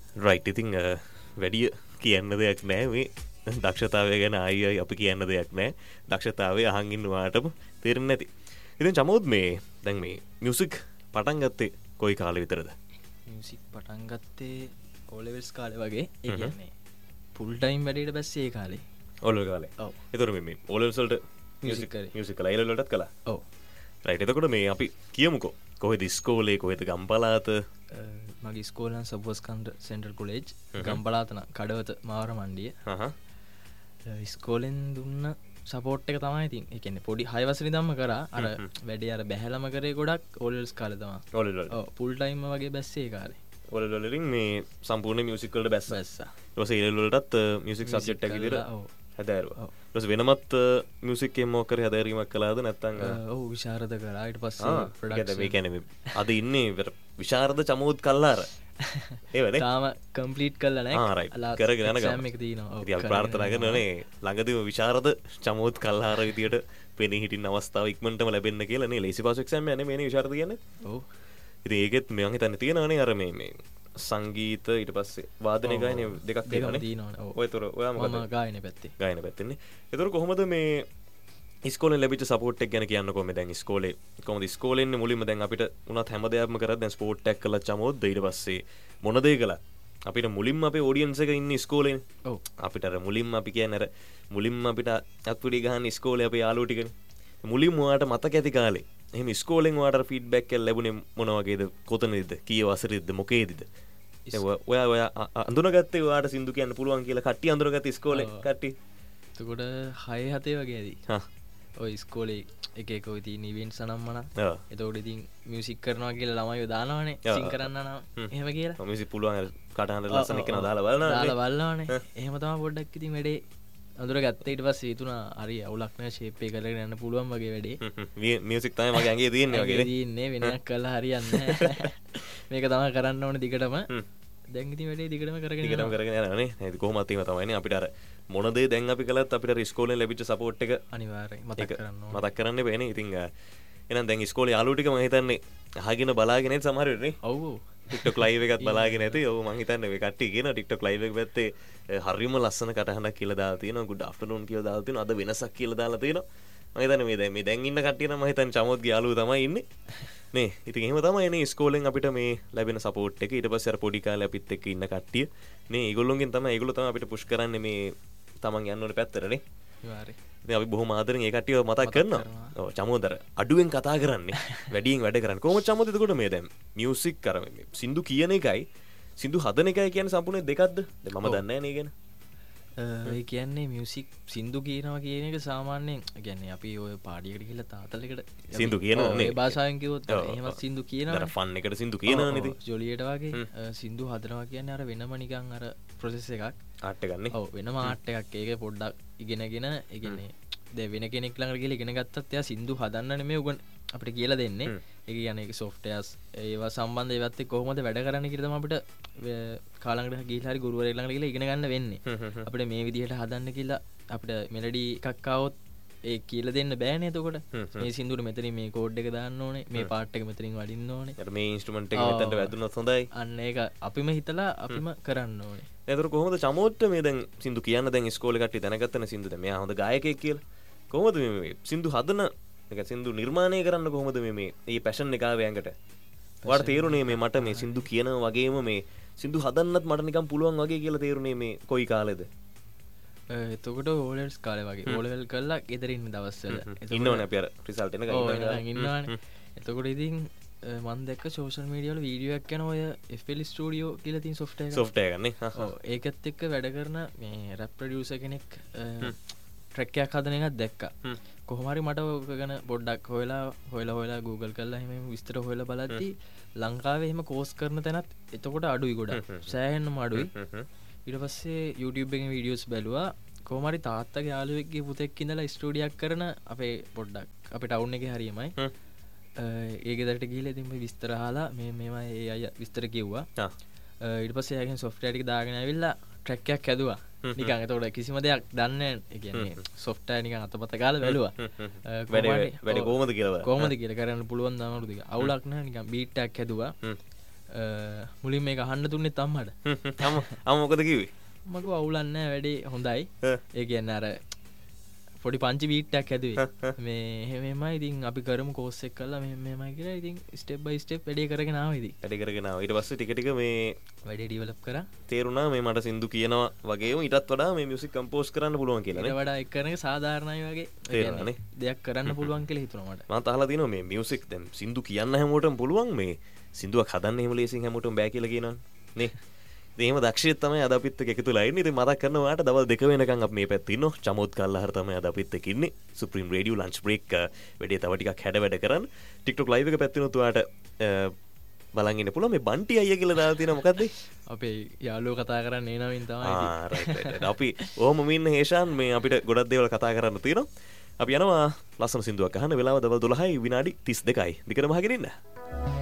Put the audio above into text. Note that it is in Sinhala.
රයිට් ඉතිං වැඩිය කියන්න දෙයක් නෑ මේ දක්ෂතාවය ගැන අයි අපි කියන්න දෙයක් නෑ දක්ෂතාවය අහංගින්නවාටම තේරෙන්නේ නැති. ඉතින් චමෝද් මේ දැන් මේ මියුසික් පටන් ගත්තේ කොයි කාලෙ විතරද? මියුසික් පටන් ගත්තේ O levels කාලේ වගේ. ඒ කියන්නේ ෆුල් ටයිම් වැඩේට පස්සේ ඒ කාලේ. O level කාලේ. ඔව්. ඒතර මේ O levels වලට මියුසික් කරේ. මියුසික් කළා. A level වලටත් කළා. ඔව්. රයිට්. එතකොට මේ අපි කියමුකෝ කොහෙද ඉස්කෝලේ කොහෙද ගම්පලාත? මගේ ස්කෝල් නම් සබ්වස්කන්ඩ් සෙන්ට්‍රල් කොලේජ් ගම්පලාත නම් කඩවත මාවර මණ්ඩිය. ඉස්කෝලෙන් දුන්න සපෝට් එක තමයි ඉතින්. ඒ කියන්නේ පොඩි 6 වසරේ ඉඳන්ම කරා. අර වැඩේ අර බැහැලම කරේ ගොඩක් O levels කාලේ තමයි. O level. ඔව් ෆුල් ටයිම් වගේ බැස්සේ ඒ කාලේ. O level වලින් මේ සම්පූර්ණ මියුසික් වලට බැස්සා. ඊට පස්සේ A level වලටත් මියුසික් සබ්ජෙක්ට් එක විදිහට ඔව් හැදෑරුවා. ඊට පස්සේ වෙනමත් මියුසික් එකෙන් මොකක් කරේ හැදෑරීමක් කළාද නැත්නම්? ඔව් විශාරද කරා. ඊට පස්සේ ප්‍රොඩක්ෂන්. ඒ කියන්නේ අද ඉන්නේ විශාරද චමෝද් කල්ලාර. ඒවනේ. තාම කම්ප්ලීට් කරලා නැහැ. රයිට්. කරගෙන යන එක්සෑම් එක තියෙනවා. ඔව්. ඉතින් අපි ප්‍රාර්ථනා කරනවානේ ළඟදීම විශාරද චමෝද් කල්ලාර විදියට පෙනී හිටින්න අවස්ථාව ඉක්මනටම ලැබෙන්න කියලා නේ. ලේසි පාසු එක්සෑම් යන්නේ මේනේ විශාරද කියන්නේ. ඔව්. ඉතින් ඒකෙත් මම හිතන්නේ තියෙනවානේ අර මේ සංගීත ඊට පස්සේ වාදනය ගායන දෙකක් තියෙනවානේ. ඔයතර ඔයා මොකද? මම ගායන පැත්තේ. ගායන පැත්තේනේ. ඒතර කොහොමද මේ ඉස්කෝලෙන් ලැබිච්ච සපෝට් එක ගැන කියන්නකෝ. මේ දැන් ඉස්කෝලේ කොහොමද ඉස්කෝලේ ඉන්නේ මුලින්ම දැන් අපිට උනත් හැම දෙයක්ම කරත් දැන් ස්පෝර්ට් එකක් කළා චමෝද්ද ඊට පස්සේ මොන දේ කළා අපිට මුලින්ම අපේ ඔඩියන්ස් එක ඉන්නේ ඉස්කෝලේනේ. ඔව්. අපිට අර මුලින්ම අපි කියන්නේ අර මුලින්ම අපිට අත්පුඩි ගහන්න ඉස්කෝලේ අපේ යාළුවෝ ටිකනේ. මුලින්ම ඔයාට මතක ඇති කාලේ එහෙම ඉස්කෝලෙන් ඔයාට ෆීඩ්බැක් එක ලැබුණේ මොන වගේද? කොතනද? කී වසරේද? මොකේදද? ඔයා අඳුනගත්තේ ඔයාට සින්දු කියන්න පුළුවන් කියලා කට්ටිය අඳුනගත්තේ ඉස්කෝලේ කට්ටිය. එතකොට 6 7 වගේ ඇති. ඔය ඉස්කෝලේ එක එක ඔය තියෙන ඉවෙන්ට්ස් අනම්මන. එතකොට ඉතින් මියුසික් කරනවා කියලා ළමයිව දානවනේ. සින් කරන්න නම් එහෙම කියලා. මියුසික් පුළුවන් කටහඬ ලස්සන එකන දාලා බලනවා. දාලා බලනවනේ. එහෙම තමයි පොඩ්ඩක් ඉතින් වැඩේ අඳුරගත්තා. ඊට පස්සේ හිතුණා හරි අවුලක් නැහැ ෂේප් එක කරගෙන යන්න පුළුවන් වගේ වැඩේ. මියුසික් තමයි මගේ ඇඟේ තියෙන්නේ වගේ නේ. තියෙන්නේ වෙනයක් කළා හරියන්නේ නැහැ. මේක තමයි කරන්න ඕනේ දිගටම. දැන් ඉතින් වැඩේ දිගටම කරගෙන යනවා නේ. නේද? කොහොමත් එහෙම තමයිනේ අපිට අර මොන දේ දැන් අපි කළත් අපිට අර ඉස්කෝලෙන් ලැබිච්ච සපෝට් එක අනිවාර්යයෙන් මතක් කරන්න බෑනේ. ඉතින් එහෙනම් දැන් ඉස්කෝලේ යාළුවෝ ටික මම හිතන්නේ අහගෙන බලාගෙන ඉන්න සමහර වෙලේ නේ. ඔව් ඔව්. TikTok live එකත් බලාගෙන ඇති. ඔව් මම හිතන්නේ මේ කට්ටිය කියන TikTok live එක පැත්තේ හරියම ලස්සන කටහඬක් කියලා දාලා තියෙනවා. good afternoon කියලා දාලා තියෙනවා. අද වෙනසක් කියලා දාලා තියෙනවා. මම හිතන්නේ මේ දැන් ඉන්න කට්ටිය නම් මම හිතන්නේ චමෝද්ගේ යාළුවෝ තමයි ඉන්නේ. නේ ඉතින් එහෙම තමයි නේ ඉස්කෝලෙන් අපිට මේ ලැබෙන සපෝට් එක. ඊට පස්සේ අර පොඩි කාලේ අපිත් එක්ක ඉන්න කට්ටිය නේ ඒගොල්ලෝ තමයි අපිට පුෂ් කරන්නේ මේ තමන් යන්න ඕනේ පැත්තට නේ. අනිවාර්යයෙන්. ඉතින් අපි බොහොම ආදරෙන් ඒ කට්ටියව මතක් කරනවා. ඔව් චමෝදර අඩුවෙන් කතා කරන්නේ. වැඩියෙන් වැඩ කරන්නේ. කොහොමද චමෝද එතකොට මේ දැන් මියුසික් කර මේ සින්දු කියන එකයි සින්දු හදන එකයි කියන්නේ සම්පූර්ණ දෙකක්ද? දැන් මම දන්නේ නැහැ නේ ගැන. ඒ කියන්නේ මියුසික් සින්දු කියනවා කියන එක සාමාන්‍යයෙන් කියන්නේ අපි ඔය පාඩියකට ගිහලා තාතලයකට සින්දු කියනවා නේ. ඒ භාෂාවෙන් කිව්වොත් එහෙම සින්දු කියනවා. අර ෆන් එකට සින්දු කියනවා නේද? ජොලියට වගේ සින්දු හදනවා කියන්නේ අර වෙනම නිකන් අර ප්‍රොසෙස් එකක්. ආට් එකක් නේ. ඔව් වෙනම ආට් එකක්. ඒක පොඩ්ඩක් ඉගෙනගෙන ඒ කියන්නේ දැන් වෙන කෙනෙක් ළඟට ගිහලා ඉගෙන ගත්තත් එයා සින්දු හදන්න නෙමෙයි අපිට කියලා දෙන්නේ. ඒක කියන්නේ ඒක සොෆ්ට්වෙයාර්ස් ඒවා සම්බන්ධ ඒවත් එක්ක කොහොමද වැඩ කරන්නේ කියලා තමයි අපිට කාලඟට ගිහලා හරි ගුරුවරයෙක් ළඟට ගිහලා ඉගෙන ගන්න වෙන්නේ. අපිට මේ විදිහට හදන්න කියලා අපිට මෙලඩි එකක් ආවොත් ඒ කියලා දෙන්න බෑනේ. එතකොට මේ සින්දුවට මෙතනින් මේ කෝඩ් එක දාන්න ඕනේ, මේ පාර්ට් එක මෙතනින් වඩින්න ඕනේ. මේ ඉන්ස්ට්‍රුමන්ට් එක මෙතනට වැදුනොත් හොඳයි. අන්න ඒක අපිම හිතලා අපිම කරන්න ඕනේ. එතකොට කොහොමද චමෝට්ට මේ දැන් සින්දු කියන්න දැන් ඉස්කෝලේ කට්ටිය දැනගත්තනේ සින්දුද මෙයා හොඳ ගායකයෙක් කියලා. කොහොමද මේ සින්දු හදන එක සින්දු නිර්මාණය කරන්න කොහොමද මේ මේ පැෂන් එක ආවේ ඇඟට? ඔයාලට තේරුනේ මේ මට මේ සින්දු කියනවා වගේම මේ සින්දු හදන්නත් මට නිකන් පුළුවන් වගේ කියලා තේරුනේ මේ කොයි කාලෙද? එතකොට O levels කාලේ වගේ O level කරලා ගෙදර ඉන්න දවස්වල ඉන්නවනේ අපි අර රිසල්ට් එනකන් ඉන්නවනේ. එතකොට ඉතින් මම දැක්ක සෝෂල් මීඩියා වල වීඩියෝ එකක් යනවා ඔය FL Studio කියලා තියෙන software එකක් නේ. ඔව් ඒකත් එක්ක වැඩ කරන මේ රැප් ප්‍රොඩියුසර් කෙනෙක් ට්‍රැක් එකක් හදන එකක් දැක්කා. කොහොම හරි මට ඕක ගැන පොඩ්ඩක් හොයලා Google කරලා එහෙම විස්තර හොයලා බලද්දි ලංකාවේ එහෙම කෝස් කරන තැනත් එතකොට අඩුයි ගොඩක්. සෑහෙන්නම අඩුයි. ඊට පස්සේ YouTube එකේ වීඩියෝස් බැලුවා. කොහොම හරි තාත්තගේ යාළුවෙක්ගේ පුතෙක් ඉඳලා ස්ටුඩියක් කරන අපේ පොඩ්ඩක් අපේ ටවුන් එකේ හරියමයි. ඒ ගෙදරට ගිහිල්ලා ඉතින් මේ විස්තර අහලා මේවා ඒ අය විස්තර කිව්වා. ඊට පස්සේ එයාගෙන් software ටික දාගෙන ඇවිල්ලා ට්‍රැක් එකක් හැදුවා. නිකන් එතකොට කිසිම දෙයක් දන්නේ නැහැ. ඒ කියන්නේ software නිකන් අතපත ගාලා බැලුවා. වැඩි කොහොමද කියලා කොහොමද කියලා කරන්න පුළුවන් දාමලු දෙක. අවුලක් නැහැ නිකන් beat එකක් හැදුවා. මුලින් මේ අහන්න දුන්නේ තම්මට මොකද කිවේ මක අවුලන්න වැඩේ හොඳයි ඒ කියන්න අර පොඩි පංචි වීට්ටක් ඇදුවේ මේ එහෙමම ඉතින් අපි කරම කෝස්සෙක් කල්ලා මෙමයි කියලා ඉතින් ස්ටෙප් බයි ස්ටෙප් වැඩේ කරගෙනාවදී වැඩි කරගෙනාව ඊට පස්සේ ටික ටික මේ වැඩේ ඩිවලොප් කරා තේරුණා මේ මට සින්දු කියනවා වගේ ඊටත් වඩා මේ මියුසික් කම්පෝස් කරන්න පුළුවන් කියලා නේ වඩා එක් කරන සාධාරණයි වගේ තේරුණානේ දෙයක් කරන්න පුළුවන් කියලා හිතුණා මට මම අහලා තියෙනවා මේ මියුසික් දැන් සින්දු කියන්න හැමෝටම පුළුවන් මේ සින්දුවක් හදන්න එහෙම ලේසියෙන් හැමෝටම බෑ කියලා කියනවනේ නේ එහෙම දක්ෂිත තමයි අද අපිත් එක්ක එකතු වෙලා ඉන්නේ. ඉතින් මතක් කරනවාට දවල් 2 වෙනකන් අපි මේ පැත්තේ ඉන්නවා. චමෝත් කල්ලාහර තමයි අද අපිත් එක්ක ඉන්නේ. Supreme Radio lunch break වැඩේ තව ටිකක් හැඩ වැඩ කරන්. TikTok live එක පැත්තෙනුත් ඔයාට බලන් ඉන්න පුළුවන්. මේ බන්ටි අයියා කියලා දාලා තියෙනවා මොකද්ද? අපේ යාළුවෝ කතා කරන්නේ ඒ නමින් තමයි. right. අපි ඕම මින්න හේෂාන් මේ අපිට ගොඩක් දේවල් කතා කරන්න තියෙනවා. අපි යනවා ලස්සන සින්දුවක් අහන්න. වෙලාව දවල් 12යි විනාඩි 32යි. දිගටම අහගෙන ඉන්න.